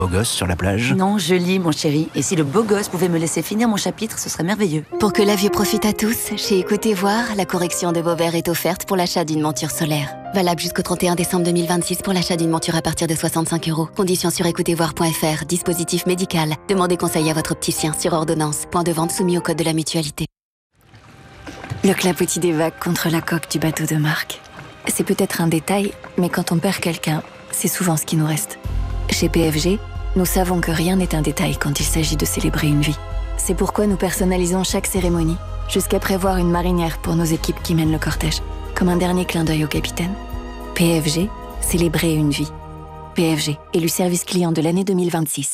beau gosse sur la plage? Non, je lis, mon chéri. Et si le beau gosse pouvait me laisser finir mon chapitre, ce serait merveilleux. Pour que la vue profite à tous, chez Écoutez Voir, la correction de vos verres est offerte pour l'achat d'une monture solaire. Valable jusqu'au 31 décembre 2026 pour l'achat d'une monture à partir de 65 €. Conditions sur écoutezvoir.fr. Dispositif médical. Demandez conseil à votre opticien sur ordonnance. Point de vente soumis au code de la mutualité. Le clapotis des vagues contre la coque du bateau de Marc. C'est peut-être un détail, mais quand on perd quelqu'un, c'est souvent ce qui nous reste. Chez PFG, nous savons que rien n'est un détail quand il s'agit de célébrer une vie. C'est pourquoi nous personnalisons chaque cérémonie, jusqu'à prévoir une marinière pour nos équipes qui mènent le cortège, comme un dernier clin d'œil au capitaine. PFG, célébrer une vie. PFG, élu service client de l'année 2026.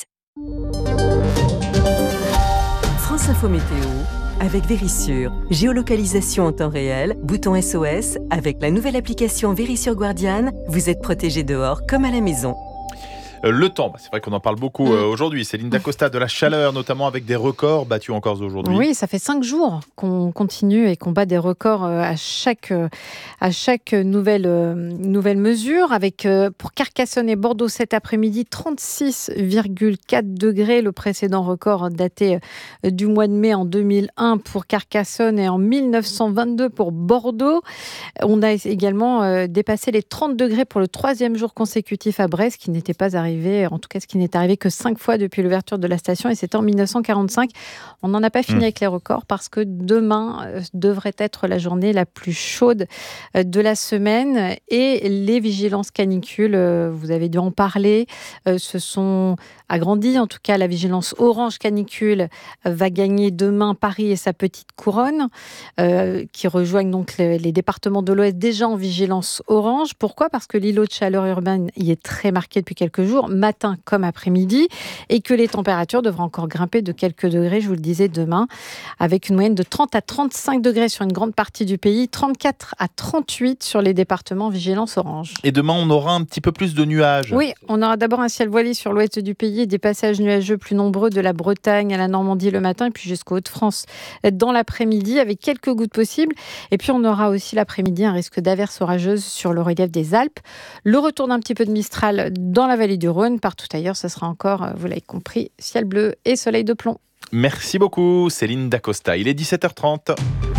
France Info Météo avec Vérissure. Géolocalisation en temps réel, bouton SOS. Avec la nouvelle application Vérissure Guardian, vous êtes protégé dehors comme à la maison. Le temps, c'est vrai qu'on en parle beaucoup aujourd'hui. Céline Dacosta, de la chaleur, notamment avec des records battus encore aujourd'hui. Oui, ça fait 5 jours qu'on continue et qu'on bat des records à chaque nouvelle mesure. Avec pour Carcassonne et Bordeaux cet après-midi, 36,4 degrés. Le précédent record daté du mois de mai en 2001 pour Carcassonne et en 1922 pour Bordeaux. On a également dépassé les 30 degrés pour le 3e jour consécutif à Brest, qui n'était pas arrivé. En tout cas, ce qui n'est arrivé que 5 fois depuis l'ouverture de la station, et c'était en 1945. On n'en a pas fini avec les records parce que demain devrait être la journée la plus chaude de la semaine, et les vigilances canicules, vous avez dû en parler, se sont agrandies. En tout cas, la vigilance orange canicule va gagner demain Paris et sa petite couronne, qui rejoignent donc les départements de l'Ouest déjà en vigilance orange. Pourquoi ? Parce que l'îlot de chaleur urbaine y est très marqué depuis quelques jours, matin comme après-midi, et que les températures devraient encore grimper de quelques degrés, je vous le disais, demain, avec une moyenne de 30 à 35 degrés sur une grande partie du pays, 34 à 38 sur les départements vigilance orange. Et demain, on aura un petit peu plus de nuages. Oui, on aura d'abord un ciel voilé sur l'ouest du pays et des passages nuageux plus nombreux de la Bretagne à la Normandie le matin, et puis jusqu'au Hauts-de-France dans l'après-midi, avec quelques gouttes possibles. Et puis on aura aussi l'après-midi un risque d'averses orageuses sur le relief des Alpes. Le retour d'un petit peu de Mistral dans la vallée du Rhône. Partout ailleurs, ce sera encore, vous l'avez compris, ciel bleu et soleil de plomb. Merci beaucoup, Céline Dacosta. Il est 17h30.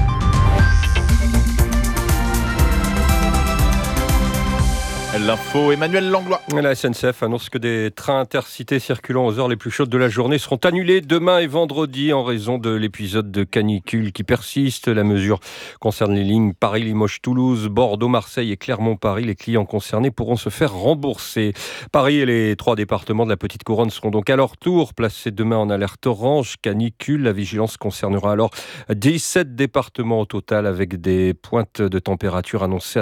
L'info, Emmanuel Langlois. La SNCF annonce que des trains intercités circulant aux heures les plus chaudes de la journée seront annulés demain et vendredi en raison de l'épisode de canicule qui persiste. La mesure concerne les lignes Paris, Limoges, Toulouse, Bordeaux, Marseille et Clermont-Paris. Les clients concernés pourront se faire rembourser. Paris et les 3 départements de la Petite Couronne seront donc à leur tour placés demain en alerte orange canicule. La vigilance concernera alors 17 départements au total, avec des pointes de température annoncées à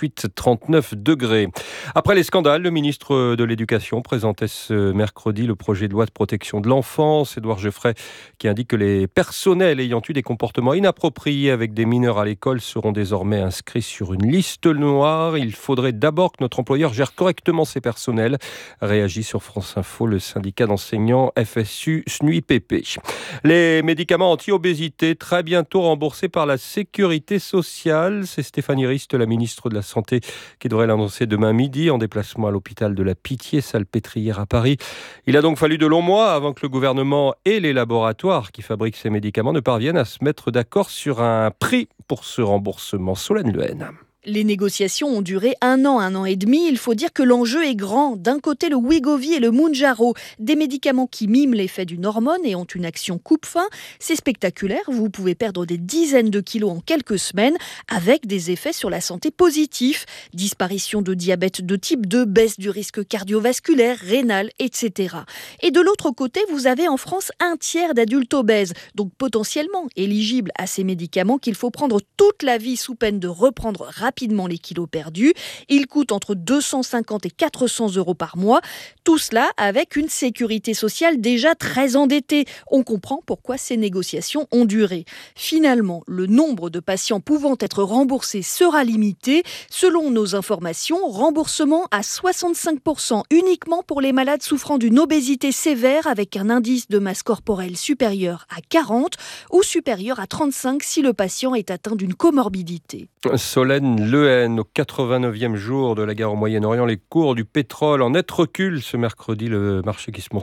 38-39 degrés. Après les scandales, le ministre de l'Éducation présentait ce mercredi le projet de loi de protection de l'enfance. Édouard Geoffrey, qui indique que les personnels ayant eu des comportements inappropriés avec des mineurs à l'école seront désormais inscrits sur une liste noire. Il faudrait d'abord que notre employeur gère correctement ses personnels. Réagit sur France Info le syndicat d'enseignants FSU SNUIPP. Les médicaments anti-obésité très bientôt remboursés par la Sécurité sociale. C'est Stéphanie Rist, la ministre de la Santé, qui devrait l'annoncer demain midi en déplacement à l'hôpital de la Pitié-Salpêtrière à Paris. Il a donc fallu de longs mois avant que le gouvernement et les laboratoires qui fabriquent ces médicaments ne parviennent à se mettre d'accord sur un prix pour ce remboursement. Solène Lehen. Les négociations ont duré un an et demi. Il faut dire que l'enjeu est grand. D'un côté, le Wegovy et le Mounjaro, des médicaments qui miment l'effet d'une hormone et ont une action coupe-faim. C'est spectaculaire. Vous pouvez perdre des dizaines de kilos en quelques semaines avec des effets sur la santé positifs. Disparition de diabète de type 2, baisse du risque cardiovasculaire, rénal, etc. Et de l'autre côté, vous avez en France un tiers d'adultes obèses, donc potentiellement éligibles à ces médicaments qu'il faut prendre toute la vie sous peine de reprendre rapidement les kilos perdus. Ils coûtent entre 250 et 400 € par mois. Tout cela avec une sécurité sociale déjà très endettée. On comprend pourquoi ces négociations ont duré. Finalement, le nombre de patients pouvant être remboursés sera limité. Selon nos informations, remboursement à 65% uniquement pour les malades souffrant d'une obésité sévère avec un indice de masse corporelle supérieur à 40 ou supérieur à 35 si le patient est atteint d'une comorbidité. Solène Lehen, au 89e jour de la guerre au Moyen-Orient, les cours du pétrole en net recul ce mercredi, le marché qui se montre